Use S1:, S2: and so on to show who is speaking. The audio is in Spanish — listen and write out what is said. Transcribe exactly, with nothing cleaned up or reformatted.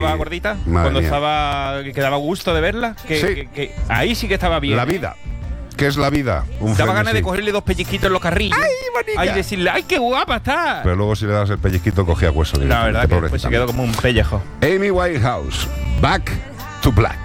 S1: estaba gordita,
S2: Madre
S1: cuando
S2: mía.
S1: estaba que daba gusto de verla, que,
S2: Sí.
S1: que- que ahí sí que estaba bien.
S2: La vida. ¿Qué es la vida? Un
S1: Daba ganas
S2: frenesí.
S1: de cogerle dos pellizquitos en los carrillos. ¡Ay,
S2: bonita!
S1: Ay, decirle, ¡ay, qué guapa está!
S2: Pero luego si le das el pellizquito cogía hueso.
S1: La verdad que
S2: directamente,
S1: después se
S2: pobrecita.
S1: quedó como un pellejo.
S2: Amy Winehouse, Back to Black.